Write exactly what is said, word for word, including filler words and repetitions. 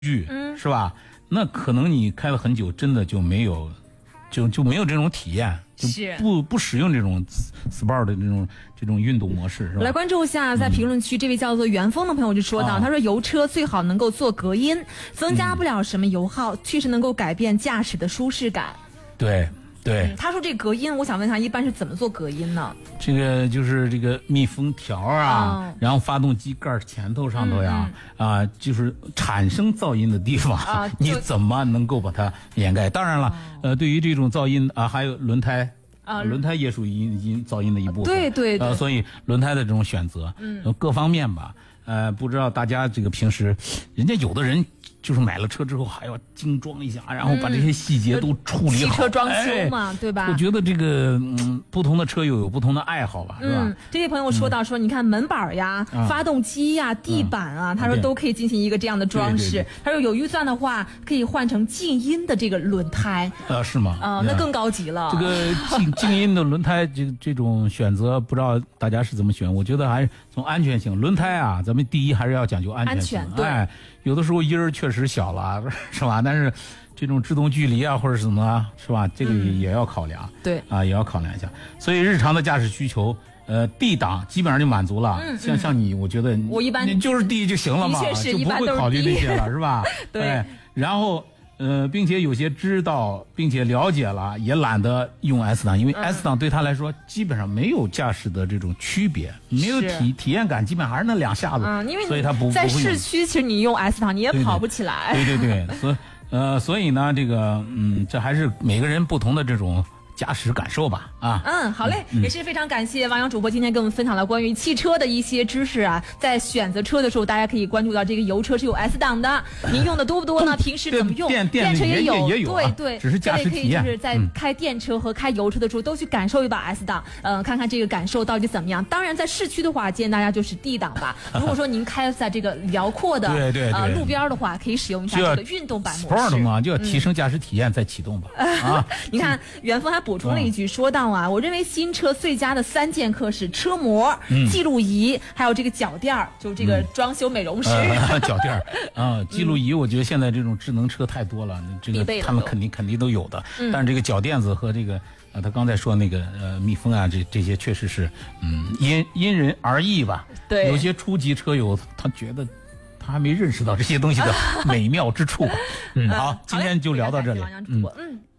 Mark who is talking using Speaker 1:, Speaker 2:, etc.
Speaker 1: 据，嗯，是吧？那可能你开了很久，真的就没有，就就没有这种体验，就不不使用这种 Sport 的这种这种运动模式，是吧？
Speaker 2: 来关注一下，在评论区、嗯、这位叫做元丰的朋友就说到，啊、他说油车最好能够做隔音，增加不了什么油耗，确、嗯、实能够改变驾驶的舒适感。
Speaker 1: 对。对、嗯，
Speaker 2: 他说这隔音，我想问他，一般是怎么做隔音呢？
Speaker 1: 这个就是这个密封条啊，嗯、然后发动机盖前头上头呀，嗯、啊，就是产生噪音的地方，啊、你怎么能够把它掩盖？当然了，呃，对于这种噪音啊，还有轮胎。啊，轮胎也属于音音噪音的一部分。
Speaker 2: 对对对。
Speaker 1: 呃，所以轮胎的这种选择，嗯，各方面吧，呃，不知道大家这个平时，人家有的人就是买了车之后还要精装一下，然后把这些细节都处理好。
Speaker 2: 汽车装修嘛，哎、对吧？
Speaker 1: 我觉得这个嗯，不同的车友有不同的爱好吧，是吧？
Speaker 2: 嗯，这位朋友说到说，嗯、你看门板呀、嗯、发动机呀、地板啊，嗯、他说都可以进行一个这样的装饰。对对对，他说有预算的话，可以换成静音的这个轮胎。
Speaker 1: 呃，是吗？
Speaker 2: 啊、呃，那更高级了。
Speaker 1: 这个静静音的轮胎，这这种选择，不知道大家是怎么选？我觉得还是从安全性，轮胎啊，咱们第一还是要讲究安全性。
Speaker 2: 安全，对。
Speaker 1: 哎，有的时候音儿确实小了，是吧？但是这种制动距离啊，或者是什么，是吧？这个也也要考量。
Speaker 2: 嗯、对
Speaker 1: 啊，也要考量一下。所以日常的驾驶需求，呃 ，D 档基本上就满足了。嗯、像像你，我觉得
Speaker 2: 我一般
Speaker 1: 你就是 D 就行了嘛，就不会考虑这些了，是吧？
Speaker 2: 对、
Speaker 1: 哎。然后呃，并且有些知道并且了解了，也懒得用 S 档，因为 S 档对他来说基本上没有驾驶的这种区别，没有体体验感，基本还是那两下子。
Speaker 2: 嗯，因为
Speaker 1: 所以他不
Speaker 2: 在市区，其实你用 S 档你也跑不起来。
Speaker 1: 对对对，对所以呃，所以呢，这个嗯，这还是每个人不同的这种驾驶感受吧，啊，
Speaker 2: 嗯，好嘞，嗯、也是非常感谢王洋主播今天跟我们分享了关于汽车的一些知识啊。在选择车的时候，大家可以关注到这个油车是有 S 档的，您用的多不多呢？平时怎么用？
Speaker 1: 电
Speaker 2: 电车
Speaker 1: 也
Speaker 2: 有，
Speaker 1: 也有啊、
Speaker 2: 对对，
Speaker 1: 只是驾驶体验。
Speaker 2: 可以就是在开电车和开油车的时候，都去感受一把 S 档，嗯、呃，看看这个感受到底怎么样。当然，在市区的话，建议大家就是 D 档吧。如果说您开在这个辽阔的
Speaker 1: 对对
Speaker 2: 呃路边的话，可以使用一下这个运动版模式。
Speaker 1: Sport 嘛，就要提升驾驶体验再启动吧。嗯、啊，
Speaker 2: 你看袁峰还补充了一句，说到啊，我认为新车最佳的三剑客是车模、嗯、记录仪，还有这个脚垫儿，就这个装修美容师。
Speaker 1: 嗯呃、脚垫儿啊，记录仪，我觉得现在这种智能车太多了，嗯、这个他们肯定肯定都有的。嗯、但是这个脚垫子和这个呃，他刚才说那个呃密封啊，这这些确实是嗯因因人而异吧。
Speaker 2: 对，
Speaker 1: 有些初级车友他觉得他还没认识到这些东西的美妙之处吧。嗯，好，今天就聊到这里。
Speaker 2: 嗯。嗯